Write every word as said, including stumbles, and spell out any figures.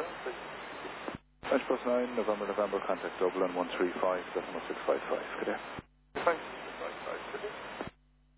French plus nine, November, November, contact Dublin one three five, decimal six five five. Good day.